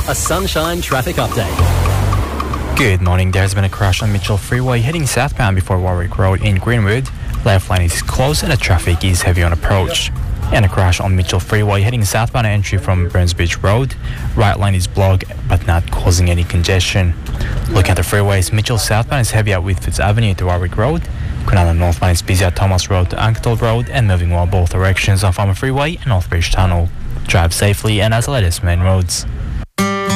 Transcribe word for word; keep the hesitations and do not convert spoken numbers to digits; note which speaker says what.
Speaker 1: a Sunshine traffic update.
Speaker 2: Good morning. There has been a crash on Mitchell Freeway heading southbound before Warwick Road in Greenwood. Left lane is closed and the traffic is heavy on approach. And a crash on Mitchell Freeway heading southbound entry from Burns Beach Road. Right lane is blocked but not causing any congestion. Looking at the freeways, Mitchell southbound is heavy at Whitfords Avenue to Warwick Road. Kwinana northbound is busy at Thomas Road to Anketel Road and moving well both directions on Farmer Freeway and Northbridge Tunnel. Drive safely and as the latest main roads.